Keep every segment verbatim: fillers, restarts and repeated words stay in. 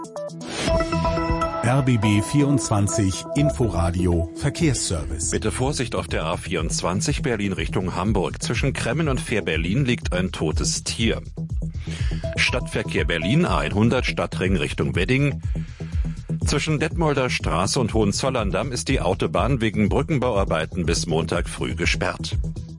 R B B vierundzwanzig Inforadio Verkehrsservice. Bitte Vorsicht auf der A vierundzwanzig Berlin Richtung Hamburg. Zwischen Kremmen und Fähr-Berlin liegt ein totes Tier. Stadtverkehr Berlin A hundert Stadtring Richtung Wedding. Zwischen Detmolder Straße und Hohenzollern-Damm ist die Autobahn wegen Brückenbauarbeiten bis Montag früh gesperrt.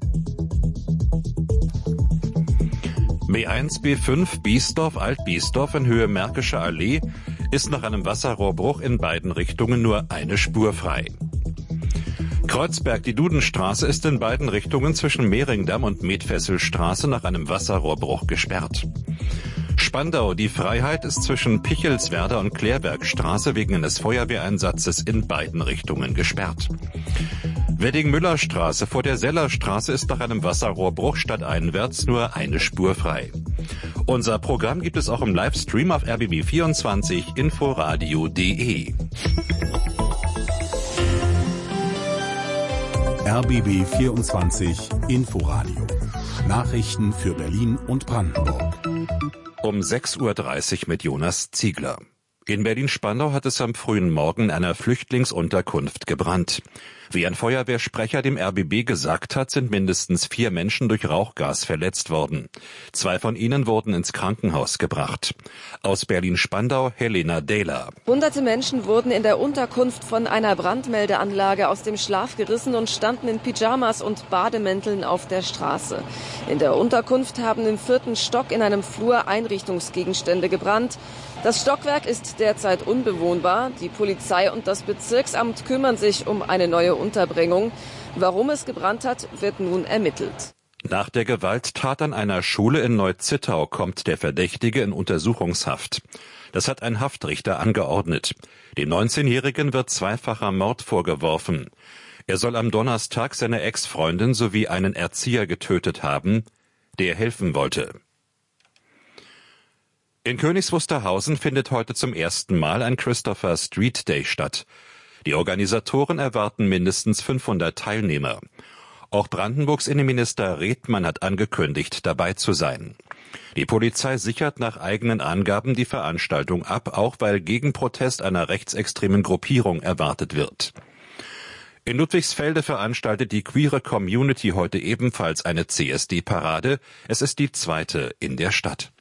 B eins B fünf Biesdorf Alt-Biesdorf in Höhe Märkische Allee ist nach einem Wasserrohrbruch in beiden Richtungen nur eine Spur frei. Kreuzberg, die Dudenstraße ist in beiden Richtungen zwischen Mehringdamm und Medfesselstraße nach einem Wasserrohrbruch gesperrt. Spandau, die Freiheit ist zwischen Pichelswerder und Klärwerkstraße wegen eines Feuerwehreinsatzes in beiden Richtungen gesperrt. Wedding-Müller-Straße vor der Sellerstraße ist nach einem Wasserrohrbruch stadteinwärts nur eine Spur frei. Unser Programm gibt es auch im Livestream auf R B B vierundzwanzig Inforadio punkt de. R B B vierundzwanzig Inforadio. Nachrichten für Berlin und Brandenburg. Um sechs Uhr dreißig mit Jonas Ziegler. In Berlin-Spandau hat es am frühen Morgen in einer Flüchtlingsunterkunft gebrannt. Wie ein Feuerwehrsprecher dem R B B gesagt hat, sind mindestens vier Menschen durch Rauchgas verletzt worden. Zwei von ihnen wurden ins Krankenhaus gebracht. Aus Berlin-Spandau Helena Dehler. Hunderte Menschen wurden in der Unterkunft von einer Brandmeldeanlage aus dem Schlaf gerissen und standen in Pyjamas und Bademänteln auf der Straße. In der Unterkunft haben im vierten Stock in einem Flur Einrichtungsgegenstände gebrannt. Das Stockwerk ist derzeit unbewohnbar. Die Polizei und das Bezirksamt kümmern sich um eine neue Unterbringung. Warum es gebrannt hat, wird nun ermittelt. Nach der Gewalttat an einer Schule in Neu-Zittau kommt der Verdächtige in Untersuchungshaft. Das hat ein Haftrichter angeordnet. Dem neunzehnjährigen wird zweifacher Mord vorgeworfen. Er soll am Donnerstag seine Ex-Freundin sowie einen Erzieher getötet haben, der helfen wollte. In Königs Wusterhausen findet heute zum ersten Mal ein Christopher Street Day statt. Die Organisatoren erwarten mindestens fünfhundert Teilnehmer. Auch Brandenburgs Innenminister Redmann hat angekündigt, dabei zu sein. Die Polizei sichert nach eigenen Angaben die Veranstaltung ab, auch weil Gegenprotest einer rechtsextremen Gruppierung erwartet wird. In Ludwigsfelde veranstaltet die queere Community heute ebenfalls eine C S D-Parade. Es ist die zweite in der Stadt.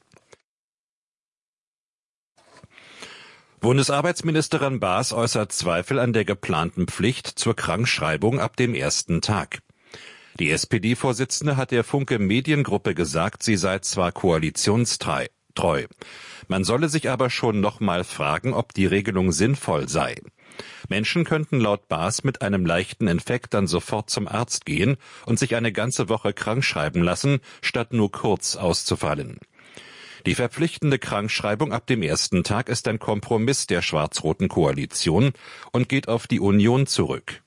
Bundesarbeitsministerin Baas äußert Zweifel an der geplanten Pflicht zur Krankschreibung ab dem ersten Tag. Die S P D-Vorsitzende hat der Funke Mediengruppe gesagt, sie sei zwar koalitionstreu. Man solle sich aber schon noch mal fragen, ob die Regelung sinnvoll sei. Menschen könnten laut Baas mit einem leichten Infekt dann sofort zum Arzt gehen und sich eine ganze Woche krankschreiben lassen, statt nur kurz auszufallen. Die verpflichtende Krankschreibung ab dem ersten Tag ist ein Kompromiss der schwarz-roten Koalition und geht auf die Union zurück.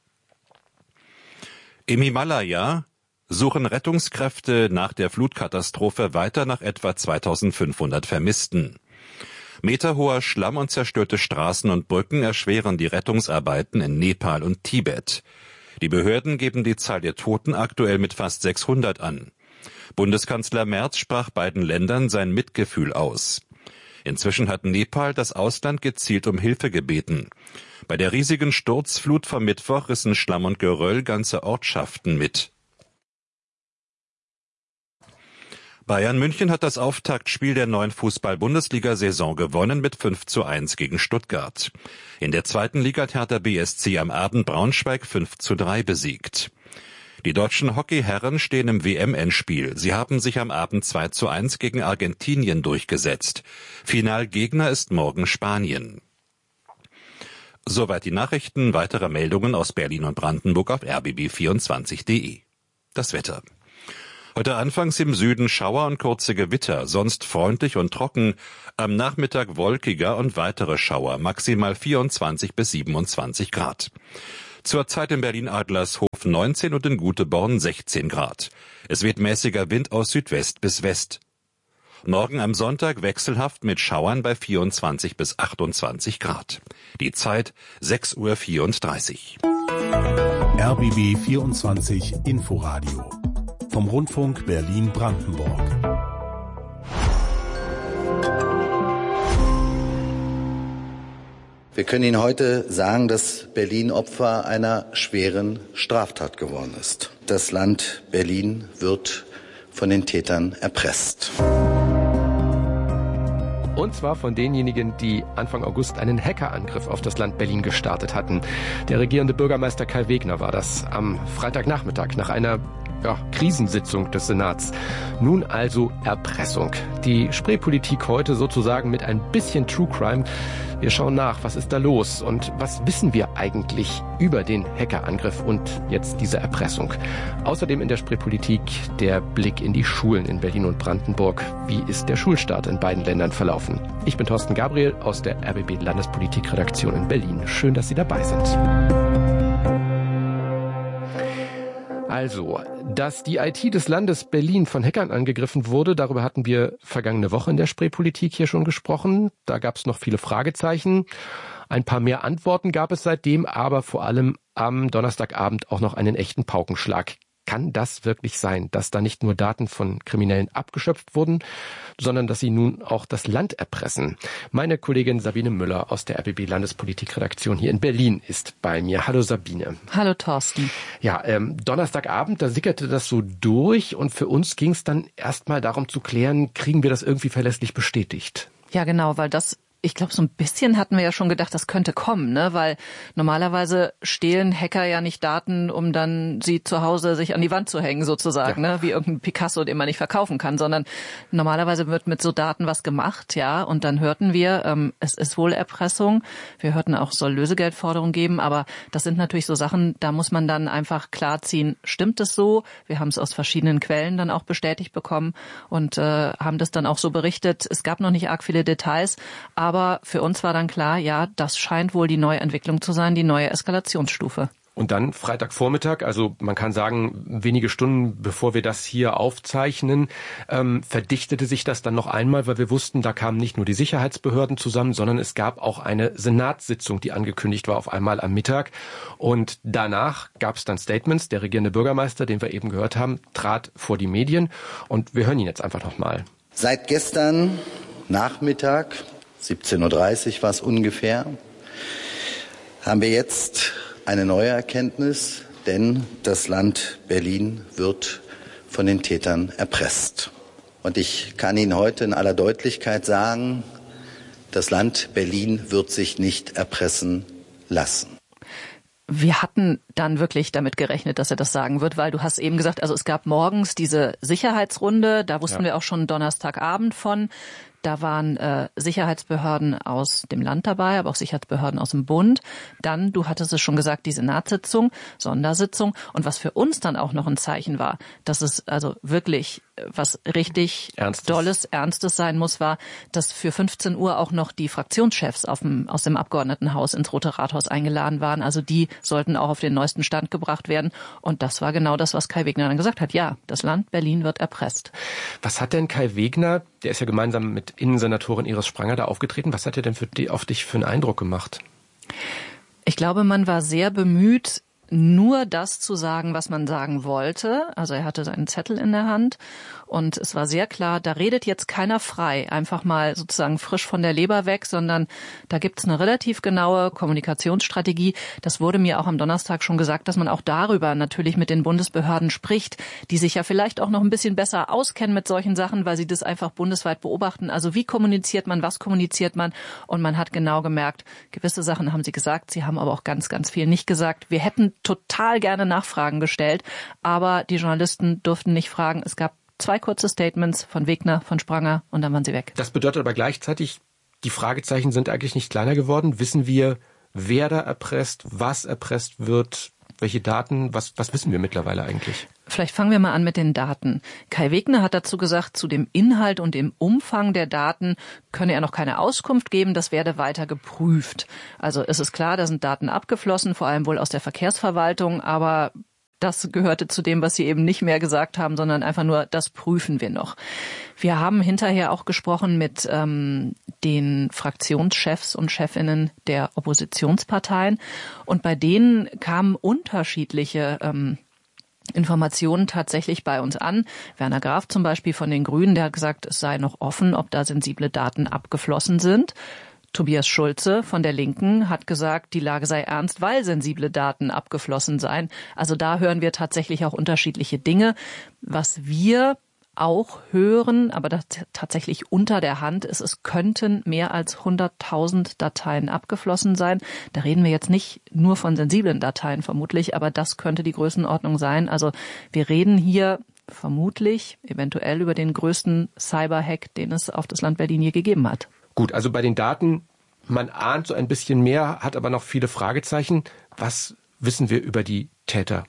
Im Himalaya suchen Rettungskräfte nach der Flutkatastrophe weiter nach etwa zweitausendfünfhundert Vermissten. Meterhoher Schlamm und zerstörte Straßen und Brücken erschweren die Rettungsarbeiten in Nepal und Tibet. Die Behörden geben die Zahl der Toten aktuell mit fast sechshundert an. Bundeskanzler Merz sprach beiden Ländern sein Mitgefühl aus. Inzwischen hat Nepal das Ausland gezielt um Hilfe gebeten. Bei der riesigen Sturzflut vom Mittwoch rissen Schlamm und Geröll ganze Ortschaften mit. Bayern München hat das Auftaktspiel der neuen Fußball-Bundesliga-Saison gewonnen mit fünf zu eins gegen Stuttgart. In der zweiten Liga hat Hertha B S C am Abend Braunschweig fünf zu drei besiegt. Die deutschen Hockeyherren stehen im W M-Endspiel. Sie haben sich am Abend zwei zu eins gegen Argentinien durchgesetzt. Finalgegner ist morgen Spanien. Soweit die Nachrichten. Weitere Meldungen aus Berlin und Brandenburg auf R B B vierundzwanzig punkt de. Das Wetter. Heute anfangs im Süden Schauer und kurze Gewitter, sonst freundlich und trocken. Am Nachmittag wolkiger und weitere Schauer, maximal vierundzwanzig bis siebenundzwanzig Grad. Zurzeit in Berlin-Adlershof neunzehn und in Güteborn sechzehn Grad. Es weht mäßiger Wind aus Südwest bis West. Morgen am Sonntag wechselhaft mit Schauern bei vierundzwanzig bis achtundzwanzig Grad. Die Zeit sechs Uhr vierunddreißig. R B B vierundzwanzig Inforadio vom Rundfunk Berlin-Brandenburg. Wir können Ihnen heute sagen, dass Berlin Opfer einer schweren Straftat geworden ist. Das Land Berlin wird von den Tätern erpresst. Und zwar von denjenigen, die Anfang August einen Hackerangriff auf das Land Berlin gestartet hatten. Der regierende Bürgermeister Kai Wegner war das am Freitagnachmittag nach einer ja, Krisensitzung des Senats. Nun also Erpressung. Die Spreepolitik heute sozusagen mit ein bisschen True Crime. Wir schauen nach, was ist da los und was wissen wir eigentlich über den Hackerangriff und jetzt diese Erpressung. Außerdem in der Spreepolitik der Blick in die Schulen in Berlin und Brandenburg. Wie ist der Schulstart in beiden Ländern verlaufen? Ich bin Thorsten Gabriel aus der R B B Landespolitikredaktion in Berlin. Schön, dass Sie dabei sind. Also, dass die I T des Landes Berlin von Hackern angegriffen wurde, darüber hatten wir vergangene Woche in der Spreepolitik hier schon gesprochen. Da gab es noch viele Fragezeichen. Ein paar mehr Antworten gab es seitdem, aber vor allem am Donnerstagabend auch noch einen echten Paukenschlag. Kann das wirklich sein, dass da nicht nur Daten von Kriminellen abgeschöpft wurden, sondern dass sie nun auch das Land erpressen? Meine Kollegin Sabine Müller aus der R B B Landespolitikredaktion hier in Berlin ist bei mir. Hallo Sabine. Hallo Thorsten. Ja, ähm, Donnerstagabend, da sickerte das so durch und für uns ging es dann erstmal darum zu klären, kriegen wir das irgendwie verlässlich bestätigt? Ja genau, weil das... Ich glaube, so ein bisschen hatten wir ja schon gedacht, das könnte kommen, ne? Weil normalerweise stehlen Hacker ja nicht Daten, um dann sie zu Hause sich an die Wand zu hängen sozusagen, ja. ne? Wie irgendein Picasso, den man nicht verkaufen kann, sondern normalerweise wird mit so Daten was gemacht, ja. Und dann hörten wir, ähm, es ist wohl Erpressung. Wir hörten auch, es soll Lösegeldforderungen geben, aber das sind natürlich so Sachen, da muss man dann einfach klarziehen, stimmt es so? Wir haben es aus verschiedenen Quellen dann auch bestätigt bekommen und äh, haben das dann auch so berichtet. Es gab noch nicht arg viele Details, aber Aber für uns war dann klar, ja, das scheint wohl die neue Entwicklung zu sein, die neue Eskalationsstufe. Und dann Freitagvormittag, also man kann sagen, wenige Stunden bevor wir das hier aufzeichnen, ähm, verdichtete sich das dann noch einmal, weil wir wussten, da kamen nicht nur die Sicherheitsbehörden zusammen, sondern es gab auch eine Senatssitzung, die angekündigt war auf einmal am Mittag. Und danach gab es dann Statements. Der regierende Bürgermeister, den wir eben gehört haben, trat vor die Medien. Und wir hören ihn jetzt einfach nochmal. Seit gestern Nachmittag, siebzehn Uhr dreißig war es ungefähr, haben wir jetzt eine neue Erkenntnis, denn das Land Berlin wird von den Tätern erpresst. Und ich kann Ihnen heute in aller Deutlichkeit sagen, das Land Berlin wird sich nicht erpressen lassen. Wir hatten dann wirklich damit gerechnet, dass er das sagen wird, weil du hast eben gesagt, also es gab morgens diese Sicherheitsrunde, da wussten ja. wir auch schon Donnerstagabend von. Da waren äh, Sicherheitsbehörden aus dem Land dabei, aber auch Sicherheitsbehörden aus dem Bund. Dann, du hattest es schon gesagt, die Senatssitzung, Sondersitzung. Und was für uns dann auch noch ein Zeichen war, dass es also wirklich was richtig Ernstes. Dolles, Ernstes sein muss, war, dass für fünfzehn Uhr auch noch die Fraktionschefs auf dem, aus dem Abgeordnetenhaus ins Rote Rathaus eingeladen waren. Also die sollten auch auf den neuesten Stand gebracht werden. Und das war genau das, was Kai Wegner dann gesagt hat. Ja, das Land Berlin wird erpresst. Was hat denn Kai Wegner, der ist ja gemeinsam mit Innensenatorin Iris Spranger da aufgetreten, was hat er denn für die, auf dich für einen Eindruck gemacht? Ich glaube, man war sehr bemüht, nur das zu sagen, was man sagen wollte. Also er hatte seinen Zettel in der Hand und es war sehr klar, da redet jetzt keiner frei, einfach mal sozusagen frisch von der Leber weg, sondern da gibt's eine relativ genaue Kommunikationsstrategie. Das wurde mir auch am Donnerstag schon gesagt, dass man auch darüber natürlich mit den Bundesbehörden spricht, die sich ja vielleicht auch noch ein bisschen besser auskennen mit solchen Sachen, weil sie das einfach bundesweit beobachten. Also wie kommuniziert man, was kommuniziert man? Und man hat genau gemerkt, gewisse Sachen haben sie gesagt, sie haben aber auch ganz, ganz viel nicht gesagt. Wir hätten total gerne Nachfragen gestellt, aber die Journalisten durften nicht fragen. Es gab zwei kurze Statements von Wegner, von Spranger und dann waren sie weg. Das bedeutet aber gleichzeitig, die Fragezeichen sind eigentlich nicht kleiner geworden. Wissen wir, wer da erpresst, was erpresst wird, welche Daten, was, was wissen wir mittlerweile eigentlich? Vielleicht fangen wir mal an mit den Daten. Kai Wegner hat dazu gesagt, zu dem Inhalt und dem Umfang der Daten könne er noch keine Auskunft geben, das werde weiter geprüft. Also es ist klar, da sind Daten abgeflossen, vor allem wohl aus der Verkehrsverwaltung, aber das gehörte zu dem, was Sie eben nicht mehr gesagt haben, sondern einfach nur, das prüfen wir noch. Wir haben hinterher auch gesprochen mit ähm, den Fraktionschefs und Chefinnen der Oppositionsparteien und bei denen kamen unterschiedliche ähm, Informationen tatsächlich bei uns an. Werner Graf zum Beispiel von den Grünen, der hat gesagt, es sei noch offen, ob da sensible Daten abgeflossen sind. Tobias Schulze von der Linken hat gesagt, die Lage sei ernst, weil sensible Daten abgeflossen seien. Also da hören wir tatsächlich auch unterschiedliche Dinge. Was wir auch hören, aber das tatsächlich unter der Hand ist, es könnten mehr als hunderttausend Dateien abgeflossen sein. Da reden wir jetzt nicht nur von sensiblen Dateien vermutlich, aber das könnte die Größenordnung sein. Also wir reden hier vermutlich eventuell über den größten Cyberhack, den es auf das Land Berlin je gegeben hat. Gut, also bei den Daten, man ahnt so ein bisschen mehr, hat aber noch viele Fragezeichen. Was wissen wir über die Täter?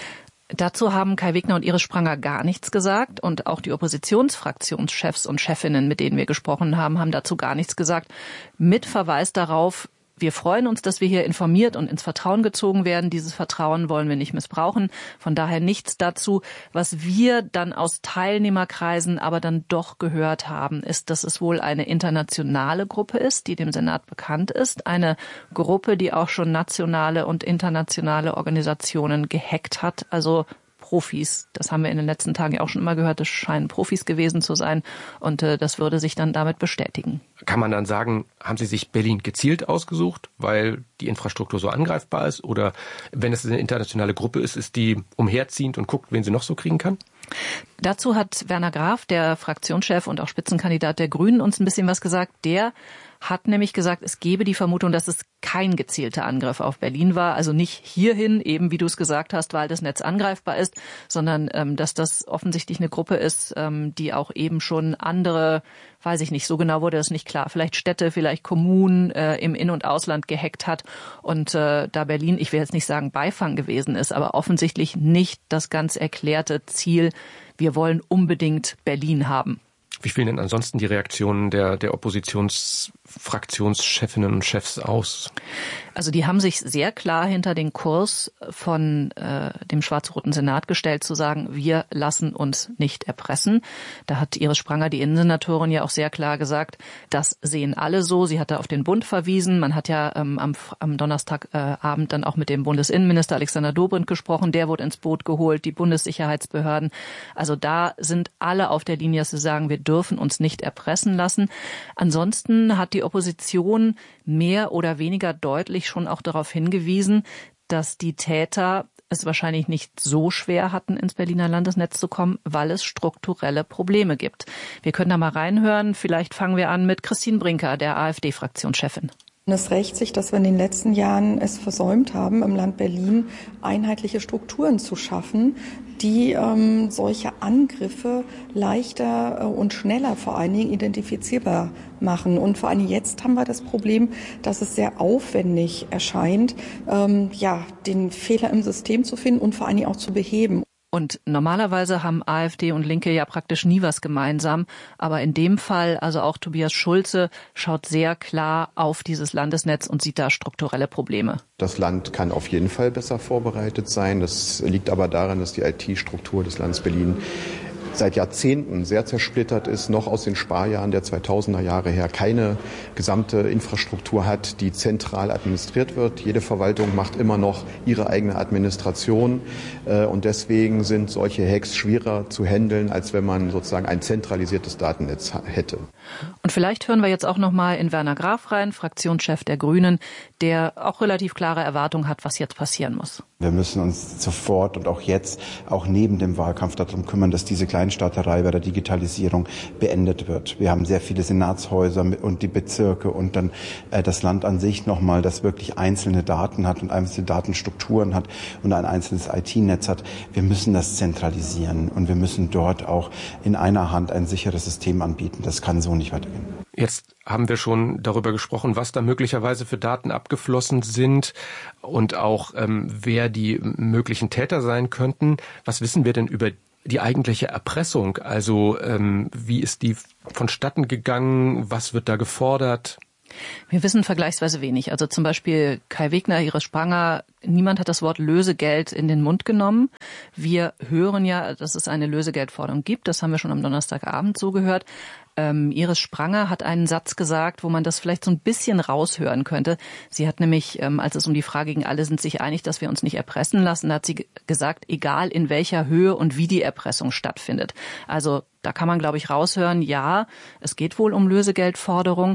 Dazu haben Kai Wegner und Iris Spranger gar nichts gesagt und auch die Oppositionsfraktionschefs und Chefinnen, mit denen wir gesprochen haben, haben dazu gar nichts gesagt. Mit Verweis darauf, wir freuen uns, dass wir hier informiert und ins Vertrauen gezogen werden. Dieses Vertrauen wollen wir nicht missbrauchen. Von daher nichts dazu. Was wir dann aus Teilnehmerkreisen aber dann doch gehört haben, ist, dass es wohl eine internationale Gruppe ist, die dem Senat bekannt ist. Eine Gruppe, die auch schon nationale und internationale Organisationen gehackt hat. Also Profis. Das haben wir in den letzten Tagen ja auch schon immer gehört. Das scheinen Profis gewesen zu sein. Und äh, das würde sich dann damit bestätigen. Kann man dann sagen, haben Sie sich Berlin gezielt ausgesucht, weil die Infrastruktur so angreifbar ist? Oder wenn es eine internationale Gruppe ist, ist die umherziehend und guckt, wen sie noch so kriegen kann? Dazu hat Werner Graf, der Fraktionschef und auch Spitzenkandidat der Grünen, uns ein bisschen was gesagt. Der hat nämlich gesagt, es gebe die Vermutung, dass es kein gezielter Angriff auf Berlin war. Also nicht hierhin, eben wie du es gesagt hast, weil das Netz angreifbar ist, sondern ähm, dass das offensichtlich eine Gruppe ist, ähm, die auch eben schon andere, weiß ich nicht, so genau wurde das nicht klar, vielleicht Städte, vielleicht Kommunen äh, im In- und Ausland gehackt hat. Und äh, da Berlin, ich will jetzt nicht sagen Beifang gewesen ist, aber offensichtlich nicht das ganz erklärte Ziel, wir wollen unbedingt Berlin haben. Wie fielen denn ansonsten die Reaktionen der, der Oppositionsfraktionschefinnen und Chefs aus? Also die haben sich sehr klar hinter den Kurs von äh, dem schwarz-roten Senat gestellt, zu sagen, wir lassen uns nicht erpressen. Da hat Iris Spranger, die Innensenatorin, ja auch sehr klar gesagt, das sehen alle so. Sie hat da auf den Bund verwiesen. Man hat ja ähm, am, am Donnerstagabend äh, dann auch mit dem Bundesinnenminister Alexander Dobrindt gesprochen. Der wurde ins Boot geholt, die Bundessicherheitsbehörden. Also da sind alle auf der Linie, dass sie sagen, wir dürfen uns nicht erpressen lassen. Ansonsten hat die Opposition mehr oder weniger deutlich schon auch darauf hingewiesen, dass die Täter es wahrscheinlich nicht so schwer hatten, ins Berliner Landesnetz zu kommen, weil es strukturelle Probleme gibt. Wir können da mal reinhören. Vielleicht fangen wir an mit Christine Brinker, der AfD-Fraktionschefin. Es rächt sich, dass wir in den letzten Jahren es versäumt haben, im Land Berlin einheitliche Strukturen zu schaffen, die ähm, solche Angriffe leichter äh, und schneller vor allen Dingen identifizierbar machen. Und vor allem jetzt haben wir das Problem, dass es sehr aufwendig erscheint, ähm, ja, den Fehler im System zu finden und vor allen Dingen auch zu beheben. Und normalerweise haben AfD und Linke ja praktisch nie was gemeinsam. Aber in dem Fall, also auch Tobias Schulze, schaut sehr klar auf dieses Landesnetz und sieht da strukturelle Probleme. Das Land kann auf jeden Fall besser vorbereitet sein. Das liegt aber daran, dass die I T-Struktur des Landes Berlin seit Jahrzehnten sehr zersplittert ist, noch aus den Sparjahren der zweitausender Jahre her keine gesamte Infrastruktur hat, die zentral administriert wird. Jede Verwaltung macht immer noch ihre eigene Administration und deswegen sind solche Hacks schwerer zu handeln, als wenn man sozusagen ein zentralisiertes Datennetz hätte. Und vielleicht hören wir jetzt auch noch mal in Werner Graf rein, Fraktionschef der Grünen, der auch relativ klare Erwartungen hat, was jetzt passieren muss. Wir müssen uns sofort und auch jetzt, auch neben dem Wahlkampf darum kümmern, dass diese Kleinstaaterei bei der Digitalisierung beendet wird. Wir haben sehr viele Senatshäuser und die Bezirke und dann äh, das Land an sich nochmal, das wirklich einzelne Daten hat und einzelne Datenstrukturen hat und ein einzelnes I T-Netz hat. Wir müssen das zentralisieren und wir müssen dort auch in einer Hand ein sicheres System anbieten. Das kann so nicht weitergehen. Jetzt haben wir schon darüber gesprochen, was da möglicherweise für Daten abgeflossen sind und auch ähm, wer die möglichen Täter sein könnten. Was wissen wir denn über die eigentliche Erpressung? Also ähm, wie ist die vonstatten gegangen? Was wird da gefordert? Wir wissen vergleichsweise wenig. Also zum Beispiel Kai Wegner, Iris Spranger, niemand hat das Wort Lösegeld in den Mund genommen. Wir hören ja, dass es eine Lösegeldforderung gibt. Das haben wir schon am Donnerstagabend so gehört. Ähm, Iris Spranger hat einen Satz gesagt, wo man das vielleicht so ein bisschen raushören könnte. Sie hat nämlich, ähm, als es um die Frage ging, alle sind sich einig, dass wir uns nicht erpressen lassen, hat sie g- gesagt, egal in welcher Höhe und wie die Erpressung stattfindet. Also da kann man, glaube ich, raushören, ja, es geht wohl um Lösegeldforderung.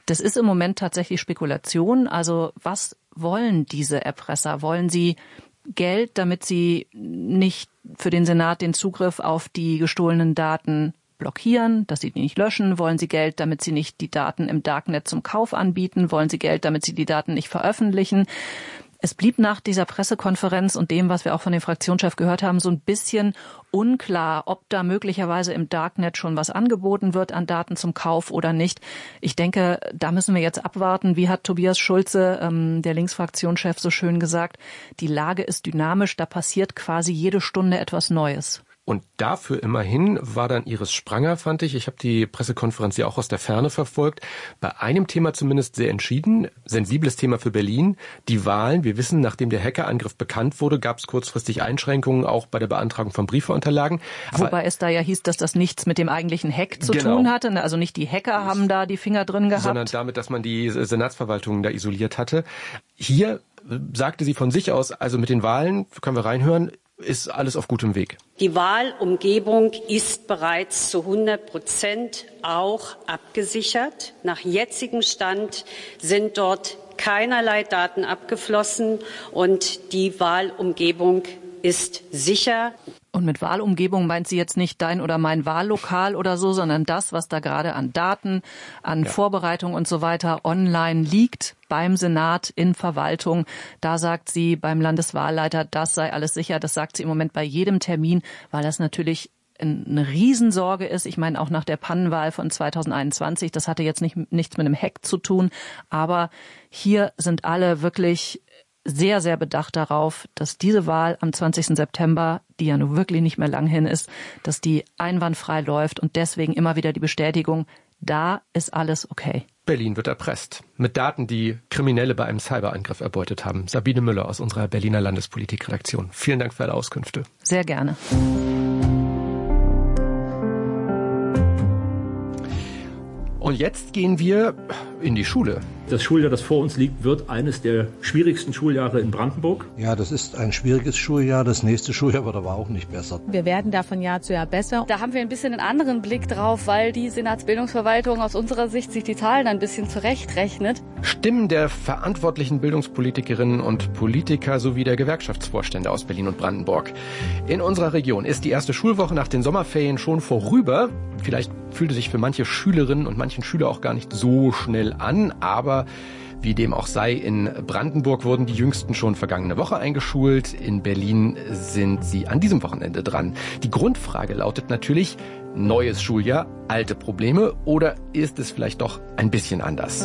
Das ist im Moment tatsächlich Spekulation. Also was wollen diese Erpresser? Wollen sie Geld, damit sie nicht für den Senat den Zugriff auf die gestohlenen Daten blockieren, dass sie die nicht löschen? Wollen sie Geld, damit sie nicht die Daten im Darknet zum Kauf anbieten? Wollen sie Geld, damit sie die Daten nicht veröffentlichen? Es blieb nach dieser Pressekonferenz und dem, was wir auch von dem Fraktionschef gehört haben, so ein bisschen unklar, ob da möglicherweise im Darknet schon was angeboten wird an Daten zum Kauf oder nicht. Ich denke, da müssen wir jetzt abwarten. Wie hat Tobias Schulze, ähm, der Linksfraktionschef, so schön gesagt, die Lage ist dynamisch, da passiert quasi jede Stunde etwas Neues. Und dafür immerhin war dann Iris Spranger, fand ich. Ich habe die Pressekonferenz ja auch aus der Ferne verfolgt. Bei einem Thema zumindest sehr entschieden. Sensibles Thema für Berlin. Die Wahlen. Wir wissen, nachdem der Hackerangriff bekannt wurde, gab es kurzfristig Einschränkungen auch bei der Beantragung von Briefwahlunterlagen. Aber wobei es da ja hieß, dass das nichts mit dem eigentlichen Hack zu genau. tun hatte. Also nicht die Hacker haben da die Finger drin gehabt. Sondern damit, dass man die Senatsverwaltung da isoliert hatte. Hier sagte sie von sich aus, also mit den Wahlen, können wir reinhören, ist alles auf gutem Weg. Die Wahlumgebung ist bereits zu hundert Prozent auch abgesichert. Nach jetzigem Stand sind dort keinerlei Daten abgeflossen und die Wahlumgebung ist sicher. Und mit Wahlumgebung meint sie jetzt nicht dein oder mein Wahllokal oder so, sondern das, was da gerade an Daten, an ja. Vorbereitung und so weiter online liegt beim Senat in Verwaltung. Da sagt sie beim Landeswahlleiter, das sei alles sicher. Das sagt sie im Moment bei jedem Termin, weil das natürlich eine Riesensorge ist. Ich meine, auch nach der Pannenwahl von zweitausendeinundzwanzig, das hatte jetzt nicht, nichts mit einem Hack zu tun. Aber hier sind alle wirklich sehr, sehr bedacht darauf, dass diese Wahl am zwanzigsten September, die ja nun wirklich nicht mehr lang hin ist, dass die einwandfrei läuft und deswegen immer wieder die Bestätigung, da ist alles okay. Berlin wird erpresst. Mit Daten, die Kriminelle bei einem Cyberangriff erbeutet haben. Sabine Müller aus unserer Berliner Landespolitikredaktion. Vielen Dank für alle Auskünfte. Sehr gerne. Und jetzt gehen wir in die Schule. Das Schuljahr, das vor uns liegt, wird eines der schwierigsten Schuljahre in Brandenburg. Ja, das ist ein schwieriges Schuljahr. Das nächste Schuljahr wird aber auch nicht besser. Wir werden da von Jahr zu Jahr besser. Da haben wir ein bisschen einen anderen Blick drauf, weil die Senatsbildungsverwaltung aus unserer Sicht sich die Zahlen ein bisschen zurechtrechnet. Stimmen der verantwortlichen Bildungspolitikerinnen und Politiker sowie der Gewerkschaftsvorstände aus Berlin und Brandenburg. In unserer Region ist die erste Schulwoche nach den Sommerferien schon vorüber. Vielleicht fühlte sich für manche Schülerinnen und manchen Schüler auch gar nicht so schnell an, aber wie dem auch sei, in Brandenburg wurden die Jüngsten schon vergangene Woche eingeschult. In Berlin sind sie an diesem Wochenende dran. Die Grundfrage lautet natürlich, neues Schuljahr, alte Probleme oder ist es vielleicht doch ein bisschen anders?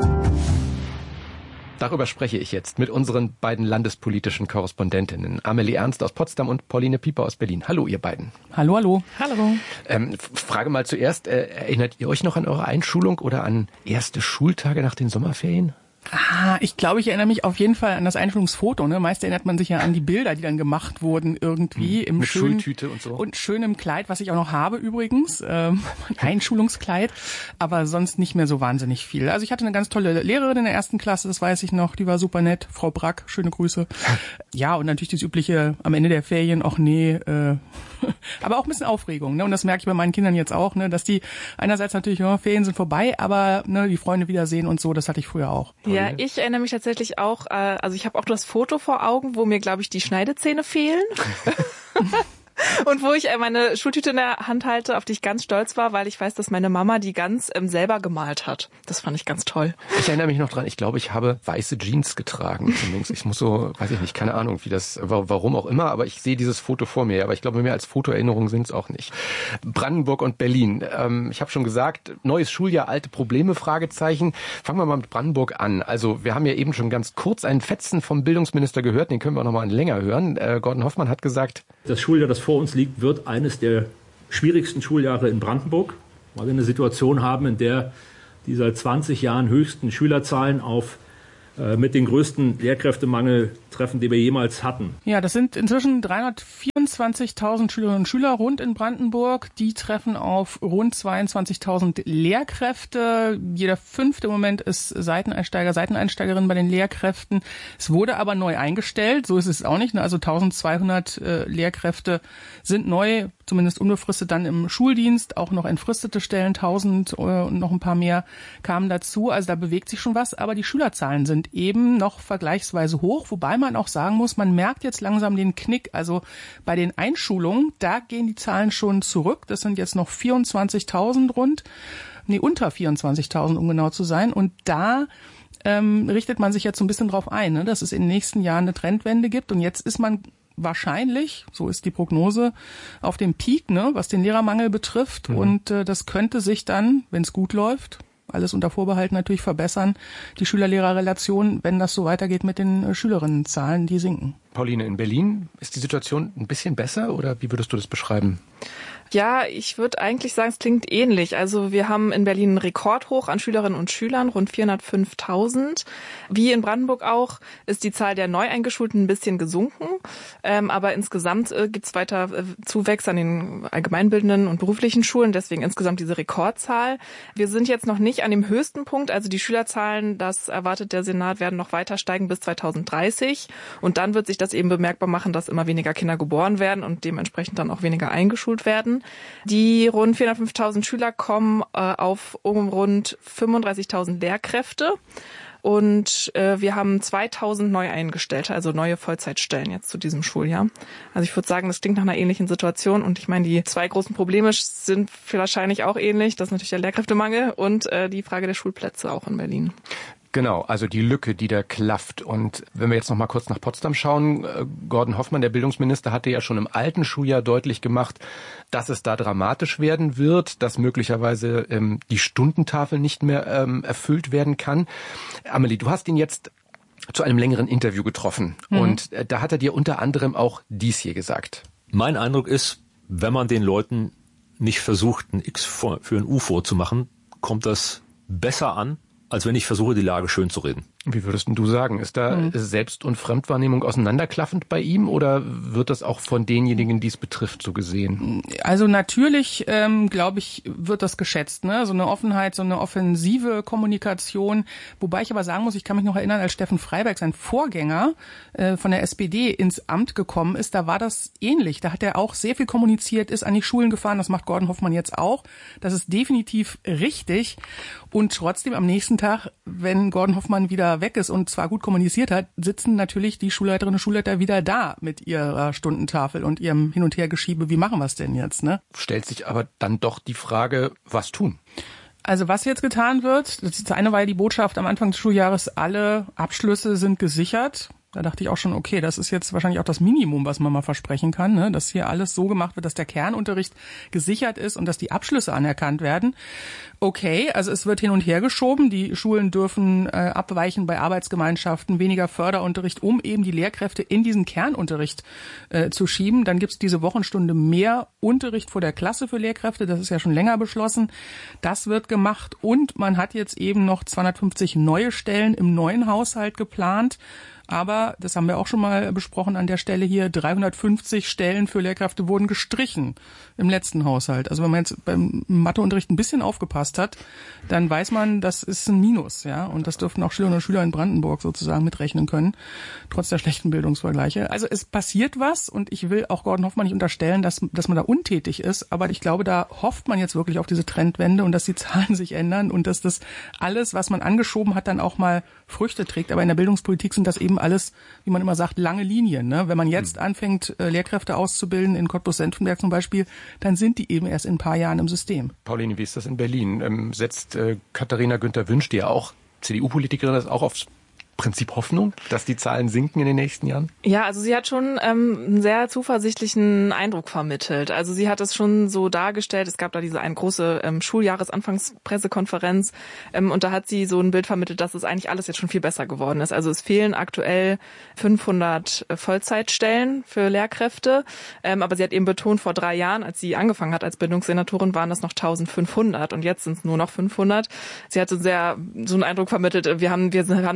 Darüber spreche ich jetzt mit unseren beiden landespolitischen Korrespondentinnen. Amelie Ernst aus Potsdam und Pauline Pieper aus Berlin. Hallo, ihr beiden. Hallo, hallo. Hallo. Ähm, Frage mal zuerst, äh, erinnert ihr euch noch an eure Einschulung oder an erste Schultage nach den Sommerferien? Ah, ich glaube, ich erinnere mich auf jeden Fall an das Einschulungsfoto. Ne? Meist erinnert man sich ja an die Bilder, die dann gemacht wurden irgendwie. Im Mit schönen, Schultüte und so. Und schönem Kleid, was ich auch noch habe übrigens. Ähm, Einschulungskleid. Aber sonst nicht mehr so wahnsinnig viel. Also ich hatte eine ganz tolle Lehrerin in der ersten Klasse, das weiß ich noch. Die war super nett. Frau Brack, schöne Grüße. Ja, und natürlich das übliche am Ende der Ferien, auch nee. Äh, aber auch ein bisschen Aufregung. Ne? Und das merke ich bei meinen Kindern jetzt auch, ne? Dass die einerseits natürlich, ja, Ferien sind vorbei, aber ne, die Freunde wiedersehen und so, das hatte ich früher auch. Ja, ich erinnere mich tatsächlich auch, also ich habe auch das Foto vor Augen, wo mir, glaube ich, die Schneidezähne fehlen. Und wo ich meine Schultüte in der Hand halte, auf die ich ganz stolz war, weil ich weiß, dass meine Mama die ganz ähm, selber gemalt hat. Das fand ich ganz toll. Ich erinnere mich noch dran, ich glaube, ich habe weiße Jeans getragen. Ich muss so, weiß ich nicht, keine Ahnung, wie das, warum auch immer, aber ich sehe dieses Foto vor mir. Aber ich glaube, mehr als Fotoerinnerungen sind es auch nicht. Brandenburg und Berlin. Ähm, ich habe schon gesagt, neues Schuljahr, alte Probleme, Fragezeichen. Fangen wir mal mit Brandenburg an. Also wir haben ja eben schon ganz kurz einen Fetzen vom Bildungsminister gehört, den können wir noch mal länger hören. Äh, Gordon Hoffmann hat gesagt, das Schuljahr, das vor uns liegt, wird eines der schwierigsten Schuljahre in Brandenburg, weil wir eine Situation haben, in der die seit zwanzig Jahren höchsten Schülerzahlen auf äh, mit den größten Lehrkräftemangel Treffen, die wir jemals hatten. Ja, das sind inzwischen dreihundertvierundzwanzigtausend Schülerinnen und Schüler rund in Brandenburg. Die treffen auf rund zweiundzwanzigtausend Lehrkräfte. Jeder fünfte im Moment ist Seiteneinsteiger, Seiteneinsteigerin bei den Lehrkräften. Es wurde aber neu eingestellt, so ist es auch nicht. Also eintausendzweihundert äh, Lehrkräfte sind neu, zumindest unbefristet dann im Schuldienst. Auch noch entfristete Stellen, tausend äh, und noch ein paar mehr kamen dazu. Also da bewegt sich schon was, aber die Schülerzahlen sind eben noch vergleichsweise hoch, wobei man auch sagen muss, man merkt jetzt langsam den Knick. Also bei den Einschulungen, da gehen die Zahlen schon zurück. Das sind jetzt noch vierundzwanzigtausend rund, nee, unter vierundzwanzigtausend, um genau zu sein. Und da ähm, richtet man sich jetzt so ein bisschen drauf ein, ne, dass es in den nächsten Jahren eine Trendwende gibt. Und jetzt ist man wahrscheinlich, so ist die Prognose, auf dem Peak, ne, was den Lehrermangel betrifft. Mhm. Und äh, das könnte sich dann, wenn es gut läuft, alles unter Vorbehalt natürlich verbessern, die Schüler-Lehrer-Relation, wenn das so weitergeht mit den Schülerinnenzahlen, die sinken. Pauline, in Berlin ist die Situation ein bisschen besser oder wie würdest du das beschreiben? Ja, ich würde eigentlich sagen, es klingt ähnlich. Also wir haben in Berlin einen Rekordhoch an Schülerinnen und Schülern, rund vierhundertfünftausend. Wie in Brandenburg auch ist die Zahl der Neueingeschulten ein bisschen gesunken. Ähm, aber insgesamt äh, gibt es weiter äh, Zuwächse an den allgemeinbildenden und beruflichen Schulen. Deswegen insgesamt diese Rekordzahl. Wir sind jetzt noch nicht an dem höchsten Punkt. Also die Schülerzahlen, das erwartet der Senat, werden noch weiter steigen bis zweitausenddreißig. Und dann wird sich das eben bemerkbar machen, dass immer weniger Kinder geboren werden und dementsprechend dann auch weniger eingeschult werden. Die rund vierhundertfünftausend Schüler kommen äh, auf um rund fünfunddreißigtausend Lehrkräfte und äh, wir haben zweitausend neu eingestellte, also neue Vollzeitstellen jetzt zu diesem Schuljahr. Also ich würde sagen, das klingt nach einer ähnlichen Situation und ich meine, die zwei großen Probleme sind wahrscheinlich auch ähnlich. Das ist natürlich der Lehrkräftemangel und äh, die Frage der Schulplätze auch in Berlin. Genau, also die Lücke, die da klafft. Und wenn wir jetzt noch mal kurz nach Potsdam schauen, Gordon Hoffmann, der Bildungsminister, hatte ja schon im alten Schuljahr deutlich gemacht, dass es da dramatisch werden wird, dass möglicherweise ähm, die Stundentafel nicht mehr ähm, erfüllt werden kann. Amelie, du hast ihn jetzt zu einem längeren Interview getroffen. Mhm. Und äh, da hat er dir unter anderem auch dies hier gesagt. Mein Eindruck ist, wenn man den Leuten nicht versucht, ein X für ein U vorzumachen, kommt das besser an, als wenn ich versuche, die Lage schön zu reden. Wie würdest du sagen? Ist da mhm. Selbst- und Fremdwahrnehmung auseinanderklaffend bei ihm oder wird das auch von denjenigen, die es betrifft, so gesehen? Also natürlich, ähm, glaube ich, wird das geschätzt, ne? So eine Offenheit, so eine offensive Kommunikation. Wobei ich aber sagen muss, ich kann mich noch erinnern, als Steffen Freiberg, sein Vorgänger, äh, von der S P D ins Amt gekommen ist, da war das ähnlich. Da hat er auch sehr viel kommuniziert, ist an die Schulen gefahren. Das macht Gordon Hoffmann jetzt auch. Das ist definitiv richtig. Und trotzdem am nächsten Tag, wenn Gordon Hoffmann wieder weg ist und zwar gut kommuniziert hat, sitzen natürlich die Schulleiterinnen und Schulleiter wieder da mit ihrer Stundentafel und ihrem Hin- und Hergeschiebe. Wie machen wir es denn jetzt, ne? Stellt sich aber dann doch die Frage, was tun? Also was jetzt getan wird, das eine war ja die Botschaft am Anfang des Schuljahres, alle Abschlüsse sind gesichert. Da dachte ich auch schon, okay, das ist jetzt wahrscheinlich auch das Minimum, was man mal versprechen kann, ne? Dass hier alles so gemacht wird, dass der Kernunterricht gesichert ist und dass die Abschlüsse anerkannt werden. Okay, also es wird hin und her geschoben. Die Schulen dürfen äh, abweichen bei Arbeitsgemeinschaften, weniger Förderunterricht, um eben die Lehrkräfte in diesen Kernunterricht äh, zu schieben. Dann gibt's diese Wochenstunde mehr Unterricht vor der Klasse für Lehrkräfte. Das ist ja schon länger beschlossen. Das wird gemacht und man hat jetzt eben noch zweihundertfünfzig neue Stellen im neuen Haushalt geplant. Aber, das haben wir auch schon mal besprochen an der Stelle hier, dreihundertfünfzig Stellen für Lehrkräfte wurden gestrichen im letzten Haushalt. Also wenn man jetzt beim Matheunterricht ein bisschen aufgepasst hat, dann weiß man, das ist ein Minus, ja. Und das dürften auch Schülerinnen und Schüler in Brandenburg sozusagen mitrechnen können, trotz der schlechten Bildungsvergleiche. Also es passiert was und ich will auch Gordon Hoffmann nicht unterstellen, dass, dass man da untätig ist. Aber ich glaube, da hofft man jetzt wirklich auf diese Trendwende und dass die Zahlen sich ändern und dass das alles, was man angeschoben hat, dann auch mal Früchte trägt. Aber in der Bildungspolitik sind das eben alles, wie man immer sagt, lange Linien. Ne? Wenn man jetzt anfängt, Lehrkräfte auszubilden, in Cottbus-Senftenberg zum Beispiel, dann sind die eben erst in ein paar Jahren im System. Pauline, wie ist das in Berlin? Ähm, setzt äh, Katharina Günther-Wünsch, die ja auch C D U-Politikerin ist, auch aufs Prinzip Hoffnung, dass die Zahlen sinken in den nächsten Jahren? Ja, also sie hat schon ähm, einen sehr zuversichtlichen Eindruck vermittelt. Also sie hat es schon so dargestellt, es gab da diese eine große ähm, Schuljahresanfangspressekonferenz ähm, und da hat sie so ein Bild vermittelt, dass es eigentlich alles jetzt schon viel besser geworden ist. Also es fehlen aktuell fünfhundert Vollzeitstellen für Lehrkräfte, ähm, aber sie hat eben betont, vor drei Jahren, als sie angefangen hat als Bildungssenatorin, waren das noch eintausendfünfhundert und jetzt sind es nur noch fünfhundert. Sie hat so sehr so einen Eindruck vermittelt, wir haben wir haben natürlich in diesem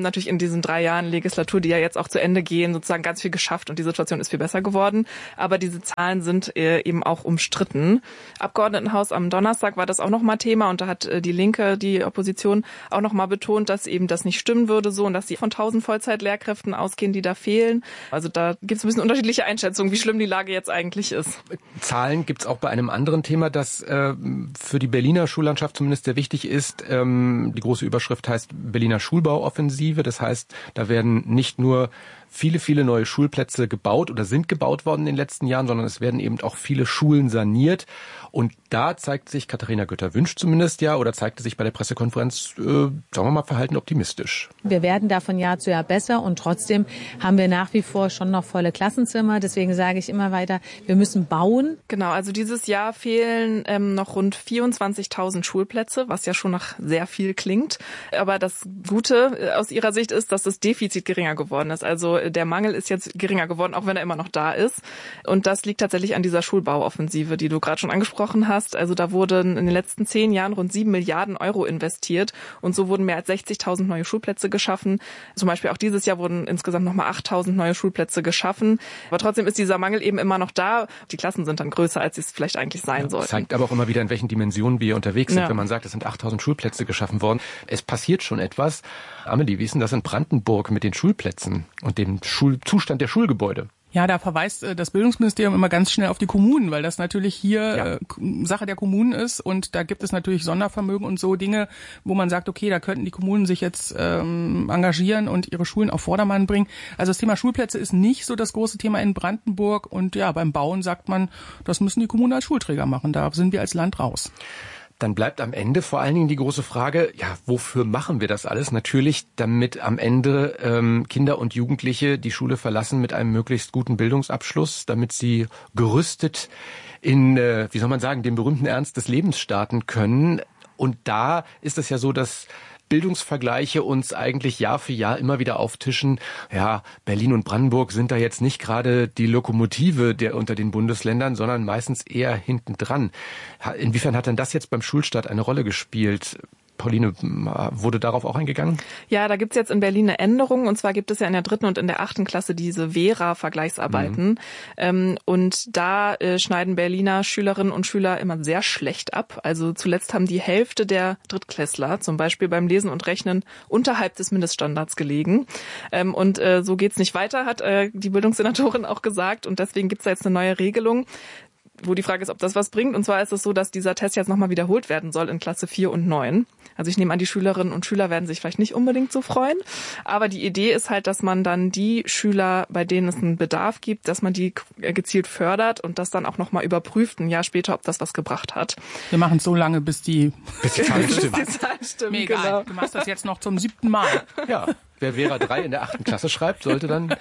diesen drei Jahren Legislatur, die ja jetzt auch zu Ende gehen, sozusagen ganz viel geschafft und die Situation ist viel besser geworden. Aber diese Zahlen sind äh, eben auch umstritten. Abgeordnetenhaus am Donnerstag war das auch nochmal Thema und da hat äh, die Linke, die Opposition, auch nochmal betont, dass eben das nicht stimmen würde so und dass sie von tausend Vollzeitlehrkräften ausgehen, die da fehlen. Also da gibt es ein bisschen unterschiedliche Einschätzungen, wie schlimm die Lage jetzt eigentlich ist. Zahlen gibt es auch bei einem anderen Thema, das äh, für die Berliner Schullandschaft zumindest sehr wichtig ist. Ähm, die große Überschrift heißt Berliner Schulbauoffensive. Das heißt, da werden nicht nur viele, viele neue Schulplätze gebaut oder sind gebaut worden in den letzten Jahren, sondern es werden eben auch viele Schulen saniert. Und da zeigt sich Katharina Götter-Wünsch zumindest ja oder zeigte sich bei der Pressekonferenz, äh, sagen wir mal, verhalten optimistisch. Wir werden da von Jahr zu Jahr besser und trotzdem haben wir nach wie vor schon noch volle Klassenzimmer. Deswegen sage ich immer weiter, wir müssen bauen. Genau, also dieses Jahr fehlen ähm, noch rund vierundzwanzigtausend Schulplätze, was ja schon nach sehr viel klingt. Aber das Gute aus ihrer Sicht ist, dass das Defizit geringer geworden ist. Also der Mangel ist jetzt geringer geworden, auch wenn er immer noch da ist. Und das liegt tatsächlich an dieser Schulbauoffensive, die du gerade schon angesprochen hast. Also da wurden in den letzten zehn Jahren rund sieben Milliarden Euro investiert und so wurden mehr als sechzigtausend neue Schulplätze geschaffen. Zum Beispiel auch dieses Jahr wurden insgesamt nochmal achttausend neue Schulplätze geschaffen. Aber trotzdem ist dieser Mangel eben immer noch da. Die Klassen sind dann größer, als sie es vielleicht eigentlich sein ja, sollten. Das zeigt aber auch immer wieder, in welchen Dimensionen wir unterwegs sind, ja. wenn man sagt, es sind achttausend Schulplätze geschaffen worden. Es passiert schon etwas. Amelie, wie ist denn das in Brandenburg mit den Schulplätzen und dem Schulzustand der Schulgebäude? Ja, da verweist äh, das Bildungsministerium immer ganz schnell auf die Kommunen, weil das natürlich hier ja. äh, Sache der Kommunen ist und da gibt es natürlich Sondervermögen und so Dinge, wo man sagt, okay, da könnten die Kommunen sich jetzt ähm, engagieren und ihre Schulen auf Vordermann bringen. Also das Thema Schulplätze ist nicht so das große Thema in Brandenburg und ja, beim Bauen sagt man, das müssen die Kommunen als Schulträger machen, da sind wir als Land raus. Dann bleibt am Ende vor allen Dingen die große Frage, ja, wofür machen wir das alles? Natürlich, damit am Ende ähm, Kinder und Jugendliche die Schule verlassen mit einem möglichst guten Bildungsabschluss, damit sie gerüstet in, äh, wie soll man sagen, den berühmten Ernst des Lebens starten können. Und da ist es ja so, dass Bildungsvergleiche uns eigentlich Jahr für Jahr immer wieder auftischen. Ja, Berlin und Brandenburg sind da jetzt nicht gerade die Lokomotive der unter den Bundesländern, sondern meistens eher hinten dran. Inwiefern hat denn das jetzt beim Schulstart eine Rolle gespielt? Pauline, wurde darauf auch eingegangen? Ja, da gibt's jetzt in Berlin eine Änderung. Und zwar gibt es ja in der dritten und in der achten Klasse diese Vera-Vergleichsarbeiten. Mhm. Ähm, und da äh, schneiden Berliner Schülerinnen und Schüler immer sehr schlecht ab. Also zuletzt haben die Hälfte der Drittklässler zum Beispiel beim Lesen und Rechnen unterhalb des Mindeststandards gelegen. Ähm, und äh, so geht's nicht weiter, hat äh, die Bildungssenatorin auch gesagt. Und deswegen gibt's da jetzt eine neue Regelung, wo die Frage ist, ob das was bringt. Und zwar ist es so, dass dieser Test jetzt nochmal wiederholt werden soll in Klasse vier und neun. Also ich nehme an, die Schülerinnen und Schüler werden sich vielleicht nicht unbedingt so freuen. Aber die Idee ist halt, dass man dann die Schüler, bei denen es einen Bedarf gibt, dass man die gezielt fördert und das dann auch nochmal überprüft, ein Jahr später, ob das was gebracht hat. Wir machen es so lange, bis die, bis die Zahl stimmt. Bis die Zahl stimmt, Mir egal. Genau. Du machst das jetzt noch zum siebten Mal. Ja. Wer Vera drei in der achten Klasse schreibt, sollte dann,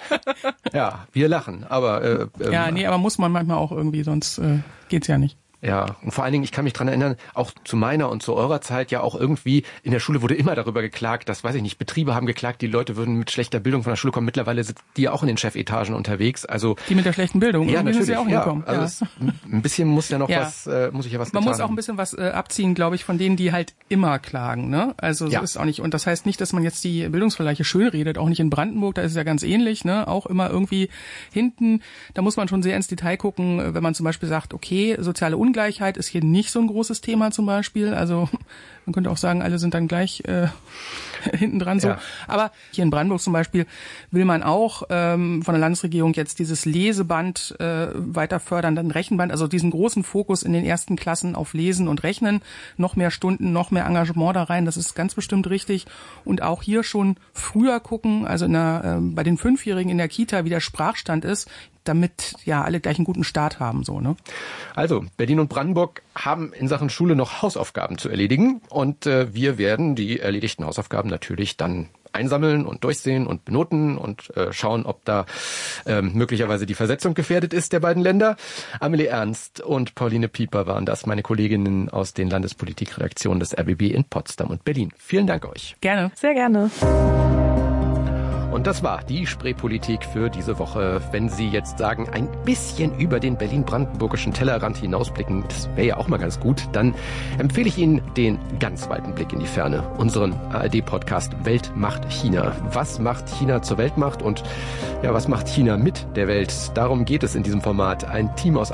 ja, wir lachen. Aber äh, ähm, ja, nee, aber muss man manchmal auch irgendwie, sonst äh, geht's ja nicht. Ja, und vor allen Dingen, ich kann mich dran erinnern, auch zu meiner und zu eurer Zeit ja auch irgendwie, in der Schule wurde immer darüber geklagt, dass, weiß ich nicht, Betriebe haben geklagt, die Leute würden mit schlechter Bildung von der Schule kommen. Mittlerweile sind die ja auch in den Chefetagen unterwegs. Also die mit der schlechten Bildung, ja, natürlich, sind sie auch ja, hingekommen. Also ja. es, ein bisschen muss ja noch ja. was, äh, muss ich ja was Man getan muss auch ein bisschen was äh, abziehen, glaube ich, von denen, die halt immer klagen, ne? Also so ja. ist auch nicht, und das heißt nicht, dass man jetzt die Bildungsvergleiche schön redet, auch nicht in Brandenburg, da ist es ja ganz ähnlich, ne? Auch immer irgendwie hinten, da muss man schon sehr ins Detail gucken, wenn man zum Beispiel sagt, okay, soziale Ungleichheit ist hier nicht so ein großes Thema zum Beispiel. Also man könnte auch sagen, alle sind dann gleich äh, hinten dran so. Ja. Aber hier in Brandenburg zum Beispiel will man auch ähm, von der Landesregierung jetzt dieses Leseband äh, weiter fördern, dann Rechenband, also diesen großen Fokus in den ersten Klassen auf Lesen und Rechnen, noch mehr Stunden, noch mehr Engagement da rein, das ist ganz bestimmt richtig. Und auch hier schon früher gucken, also in der, äh, bei den Fünfjährigen in der Kita, wie der Sprachstand ist, damit ja alle gleich einen guten Start haben, so, ne? Also, Berlin und Brandenburg haben in Sachen Schule noch Hausaufgaben zu erledigen und äh, wir werden die erledigten Hausaufgaben natürlich dann einsammeln und durchsehen und benoten und äh, schauen, ob da äh, möglicherweise die Versetzung gefährdet ist der beiden Länder. Amelie Ernst und Pauline Pieper waren das, meine Kolleginnen aus den Landespolitikredaktionen des R B B in Potsdam und Berlin. Vielen Dank euch. Gerne. Sehr gerne. Und das war die Spreepolitik für diese Woche. Wenn Sie jetzt sagen, ein bisschen über den berlin-brandenburgischen Tellerrand hinausblicken, das wäre ja auch mal ganz gut, dann empfehle ich Ihnen den ganz weiten Blick in die Ferne. Unseren A R D-Podcast Weltmacht China. Was macht China zur Weltmacht und ja, was macht China mit der Welt? Darum geht es in diesem Format. Ein Team aus